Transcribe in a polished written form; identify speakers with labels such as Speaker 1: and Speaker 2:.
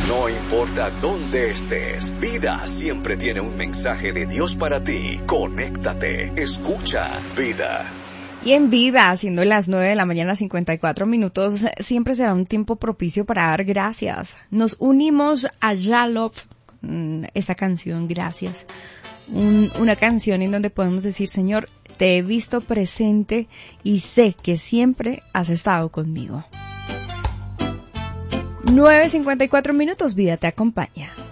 Speaker 1: No importa dónde estés, Vida siempre tiene un mensaje de Dios para ti. Conéctate, escucha Vida.
Speaker 2: Y en Vida, siendo las 9:54 a.m, siempre será un tiempo propicio para dar gracias. Nos unimos a Yalov con esta canción, Gracias. Una canción en donde podemos decir, Señor, te he visto presente y sé que siempre has estado conmigo. 9:54 a.m, Vida te acompaña.